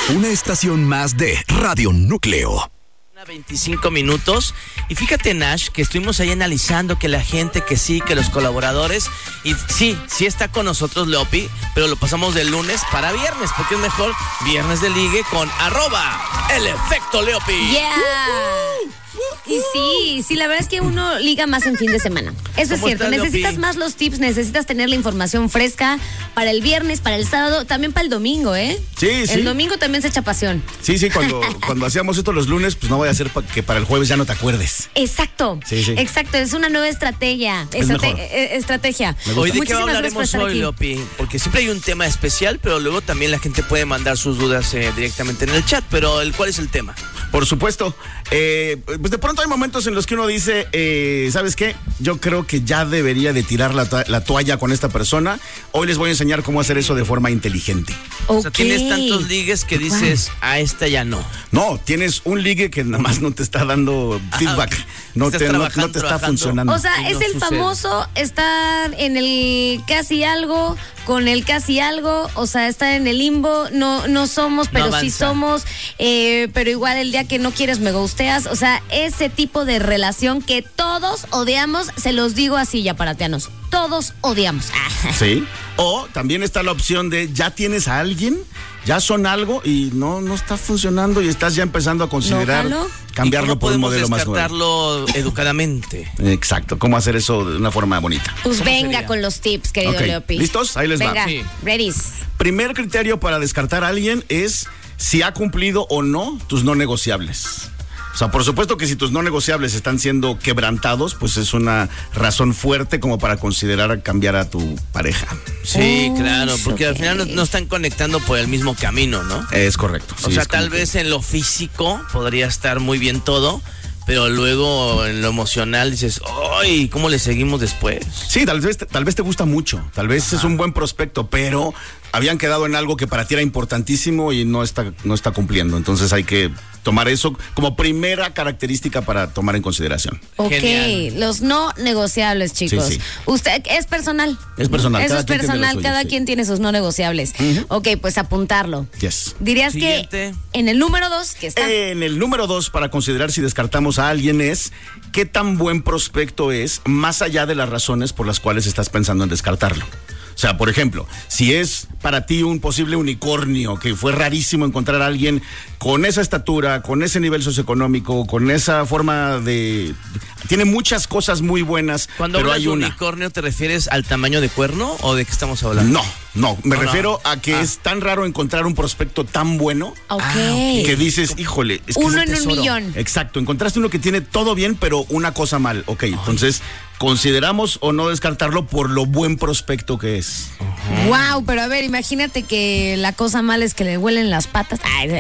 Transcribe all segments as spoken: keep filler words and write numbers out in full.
Una estación más de Radio Núcleo. veinticinco minutos. Y fíjate, Nash, que estuvimos ahí analizando que la gente, que sí, que los colaboradores. Y sí, sí está con nosotros Leopi, pero lo pasamos de lunes para viernes, porque es mejor viernes de ligue con arroba el efecto Leopi. Yeah. Uh-huh. Y sí, sí, la verdad es que uno liga más en fin de semana. Eso es cierto. Estás, necesitas Leopi? Más los tips, necesitas tener la información fresca para el viernes, para el sábado, también para el domingo, ¿eh? Sí, sí. El domingo también se echa pasión. Sí, sí, cuando, cuando hacíamos esto los lunes, pues no voy a hacer pa- que para el jueves ya no te acuerdes. Exacto. Sí, sí. Exacto, es una nueva estrategia. Es Estrate- mejor. Estrategia. Hoy de qué hablaremos hoy, Leopi, porque siempre hay un tema especial, pero luego también la gente puede mandar sus dudas eh, directamente en el chat. Pero el ¿cuál es el tema? Por supuesto. Eh, pues de pronto hay momentos en los que uno dice, eh, ¿sabes qué? Yo creo que ya debería de tirar la, to- la toalla con esta persona. Hoy les voy a enseñar cómo hacer eso de forma inteligente. Okay. O sea, tienes tantos ligues que dices, a esta ya no. No, tienes un ligue que nada más no te está dando feedback. Ah, okay. no, te, no, no te está trabajando. funcionando. O sea, Y es no el sucede. famoso, está en el casi algo, con el casi algo, o sea, está en el limbo, no, no somos, pero No sí avanza. somos, eh, pero igual el día que no quieres me gusteas, o sea, ese tipo de relación que todos odiamos, se los digo así ya paratianos, todos odiamos. Sí. O también está la opción de ya tienes a alguien, ya son algo y no, no está funcionando y estás ya empezando a considerar ¿No, jalo? cambiarlo por un modelo más nuevo. Descartarlo educadamente. Exacto, cómo hacer eso de una forma bonita. Pues ¿Cómo venga sería? con los tips, querido Ok, Leopi. ¿listos? Ahí les va. Venga, Sí. ready. Primer criterio para descartar a alguien es si ha cumplido o no tus no negociables. O sea, por supuesto que si tus no negociables están siendo quebrantados, pues es una razón fuerte como para considerar cambiar a tu pareja. Sí, Uy, claro, porque al ok. final no, no están conectando por el mismo camino, ¿no? Es correcto. O sí, sea, es como tal que- vez en lo físico podría estar muy bien todo, pero luego en lo emocional dices, ¡ay! ¿Cómo le seguimos después? Sí, tal vez, tal vez te gusta mucho, tal vez es un buen prospecto, pero habían quedado en algo que para ti era importantísimo y no está, no está cumpliendo. Entonces hay que tomar eso como primera característica para tomar en consideración. Ok, Genial. los no negociables, chicos. Sí, sí. Usted es personal. Es personal, Eso cada es quien tiene personal, lo suyo, cada sí. quien tiene sus no negociables. Ok, pues apuntarlo. Yes. Dirías Siguiente. que en el número dos, que está. En el número dos, para considerar si descartamos a alguien, es qué tan buen prospecto es, más allá de las razones por las cuales estás pensando en descartarlo. O sea, por ejemplo, si es para ti un posible unicornio, que fue rarísimo encontrar a alguien con esa estatura, con ese nivel socioeconómico, con esa forma de... Tiene muchas cosas muy buenas, Cuando pero hablas hay de una... unicornio, ¿te refieres al tamaño de cuerno o de qué estamos hablando? No, no, me No, no. refiero a que Ah. es tan raro encontrar un prospecto tan bueno Ok. Ah, ok. que dices, híjole, es que Uno es en un tesoro. millón. Exacto, encontraste uno que tiene todo bien, pero una cosa mal. Ok, entonces, ¿consideramos o no descartarlo por lo buen prospecto que es? Wow, pero a ver, imagínate que la cosa mala es que le huelen las patas. Ay,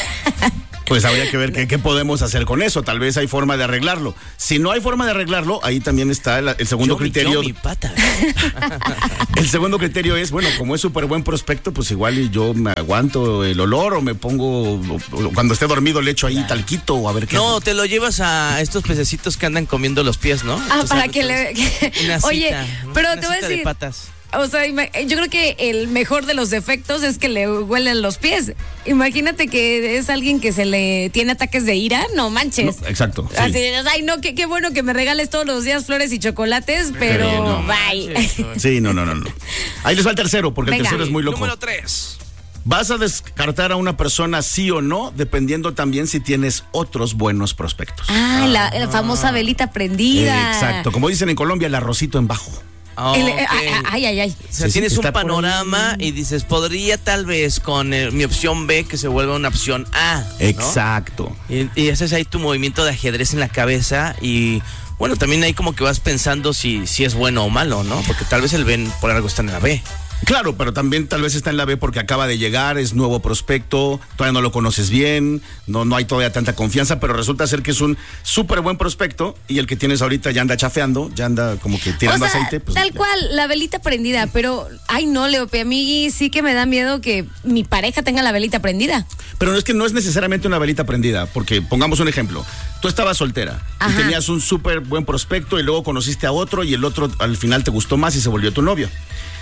Pues habría que ver qué, qué podemos hacer con eso. Tal vez hay forma de arreglarlo. Si no hay forma de arreglarlo, ahí también está el, el segundo Yo mi- criterio. yo mi pata. El segundo criterio es, bueno, como es súper buen prospecto, pues igual y yo me aguanto el olor o me pongo, o- o cuando esté dormido le echo ahí talquito o a ver qué. No, te lo llevas a estos pececitos que andan comiendo los pies, ¿no? Ah, Estos para que árboles. le. Una Oye, cita, pero una te voy a cita decir. de patas. O sea, ima- yo creo que el mejor de los defectos es que le huelen los pies. Imagínate que es alguien que se le tiene ataques de ira, no manches. No, exacto, sí. Así, ay, no, qué, qué bueno que me regales todos los días flores y chocolates, pero bien, no bye. Sí, no, no, no, no. Ahí les va el tercero, porque Venga. el tercero es muy loco. Número tres. Vas a descartar a una persona sí o no, dependiendo también si tienes otros buenos prospectos. Ah, la, la famosa velita prendida. Exacto, como dicen en Colombia, el arrocito en bajo. Ah, El- ok. ay, ay, ay, ay. O sea, Sí, sí, tienes un está por ahí. panorama y dices, podría tal vez con eh, mi opción B que se vuelva una opción A, ¿no? Exacto. Y, y haces ahí tu movimiento de ajedrez en la cabeza y bueno, también ahí como que vas pensando si, si es bueno o malo, ¿no? Porque tal vez el B por algo está en la B. Claro, pero también tal vez está en la B porque acaba de llegar, es nuevo prospecto, todavía no lo conoces bien, no, no hay todavía tanta confianza, pero resulta ser que es un súper buen prospecto y el que tienes ahorita ya anda chafeando, ya anda como que tirando O sea, aceite. Pues, tal cual, la velita prendida, pero, ay no, Leope, a mí sí que me da miedo que mi pareja tenga la velita prendida. Pero es que no es necesariamente una velita prendida, porque pongamos un ejemplo, tú estabas soltera Ajá. y tenías un súper buen prospecto y luego conociste a otro y el otro al final te gustó más y se volvió tu novio.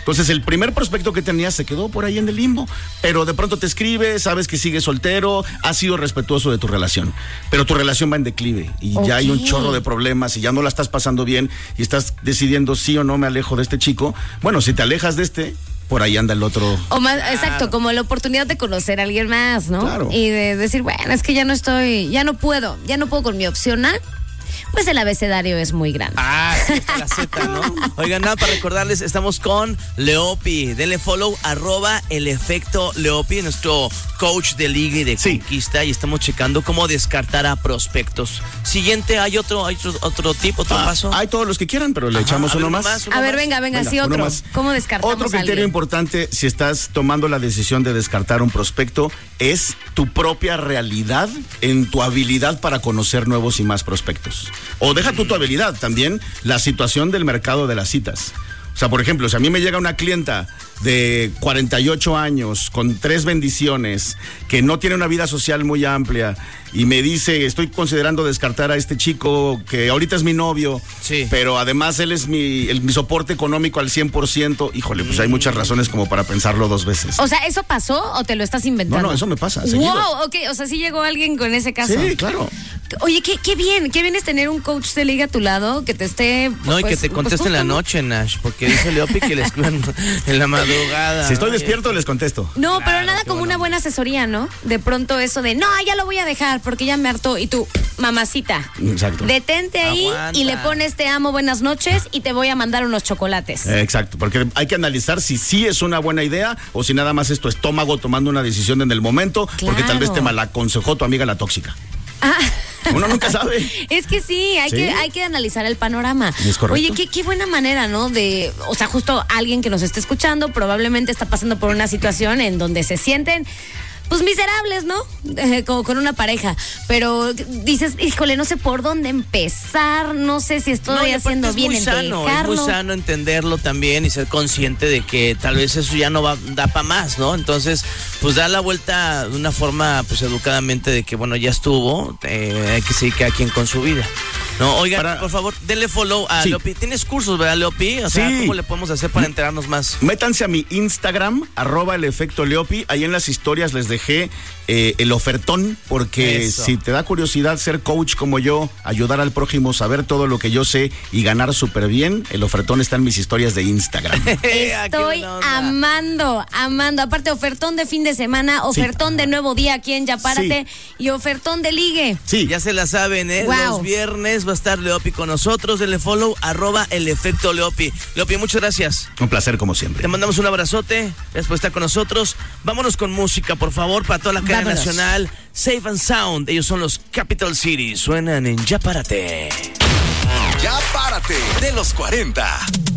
Entonces el primer prospecto que tenías se quedó por ahí en el limbo, pero de pronto te escribe, sabes que sigues soltero, has sido respetuoso de tu relación, pero tu relación va en declive y okay. ya hay un chorro de problemas y ya no la estás pasando bien y estás decidiendo sí o no me alejo de este chico. Bueno, si te alejas de este, por ahí anda el otro. O más, claro. Exacto, como la oportunidad de conocer a alguien más, ¿no? Claro. Y de decir, bueno, es que ya no estoy, ya no puedo, ya no puedo con mi opción A. Pues el abecedario es muy grande. Ah, sí, la Z, ¿no? Oigan, nada, para recordarles, estamos con Leopi. Denle follow, arroba el efecto Leopi, nuestro coach de liga y de sí. conquista. Y estamos checando cómo descartar a prospectos. Siguiente, ¿hay otro, hay otro, otro tip, otro ah, paso? Hay todos los que quieran, pero le Ajá, echamos uno, uno más. más uno a ver, más. venga, venga, venga, sí, otro. ¿Cómo descartamos Otro criterio a importante, si estás tomando la decisión de descartar un prospecto, es tu propia realidad en tu habilidad para conocer nuevos y más prospectos. O deja tú tu habilidad, también la situación del mercado de las citas. O sea, por ejemplo, si a mí me llega una clienta de cuarenta y ocho años con tres bendiciones, que no tiene una vida social muy amplia y me dice, estoy considerando descartar a este chico que ahorita es mi novio, sí. pero además él es mi, el, mi soporte económico al cien por ciento, híjole, pues mm. hay muchas razones como para pensarlo dos veces. O sea, ¿eso pasó o te lo estás inventando? No, no, eso me pasa. Seguido. Wow, ok, o sea, sí llegó alguien con ese caso. Sí, claro. Oye, qué, qué bien, qué bien es tener un coach de liga a tu lado, que te esté... No, pues, y que te conteste pues, en la noche, Nash, porque dice Leopi que le escriban en la madrugada. Si estoy despierto, les contesto. No, claro, pero nada como bueno. una buena asesoría, ¿no? De pronto eso de, no, ya lo voy a dejar porque ya me hartó. Y tú, mamacita, exacto. detente ahí Aguanta. y le pones te amo, buenas noches y te voy a mandar unos chocolates. Eh, exacto, porque hay que analizar si sí es una buena idea o si nada más es tu estómago tomando una decisión en el momento, claro. porque tal vez te malaconsejó tu amiga la tóxica. Ah. Uno nunca sabe. Es que sí, hay, ¿Sí? Que, hay que analizar el panorama. Es correcto. Oye, qué, qué buena manera, ¿no? De, o sea, justo alguien que nos esté escuchando probablemente está pasando por una situación en donde se sienten pues miserables, ¿no? Eh, como con una pareja. Pero dices, híjole, no sé por dónde empezar, no sé si estoy no, haciendo bien en dejarlo. Es muy sano entenderlo también y ser consciente de que tal vez eso ya no va, da para más, ¿no? Entonces, pues da la vuelta de una forma, pues educadamente de que, bueno, ya estuvo, eh, hay que seguir cada quien con su vida. No, oigan, para... por favor, denle follow a sí. Leopi. ¿Tienes cursos, verdad, Leopi? O sea, sí. ¿cómo le podemos hacer para enterarnos más? Métanse a mi Instagram, arroba el efecto Leopi. Ahí en las historias les dejé eh, el ofertón, porque Eso. si te da curiosidad ser coach como yo, ayudar al prójimo, saber todo lo que yo sé y ganar súper bien, el ofertón está en mis historias de Instagram. Estoy amando, amando. Aparte, ofertón de fin de semana, ofertón sí. de nuevo día aquí en Ya Párate sí. y ofertón de ligue. Sí. Ya se la saben, ¿eh? Wow. Los viernes va a estar Leopi con nosotros. Denle follow, arroba el efecto Leopi. Leopi, muchas gracias. Un placer como siempre. Te mandamos un abrazote. Gracias por estar con nosotros. Vámonos con música, por favor, para toda la cadena Vámonos. nacional. Safe and Sound. Ellos son los Capital City. Suenan en Ya Párate. Ya Párate de los cuarenta.